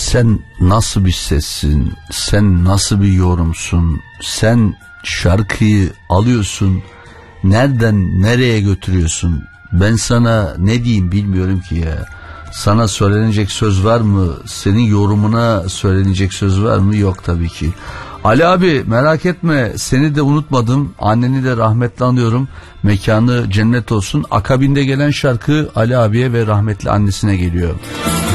sen nasıl bir sessin, sen nasıl bir yorumsun, sen şarkıyı alıyorsun, nereden nereye götürüyorsun, ben sana ne diyeyim bilmiyorum ki ya. Sana söylenecek söz var mı, senin yorumuna söylenecek söz var mı? Yok tabii ki. Ali abi merak etme, seni de unutmadım, anneni de rahmetle anıyorum, mekanı cennet olsun. Akabinde gelen şarkı Ali abiye ve rahmetli annesine geliyor.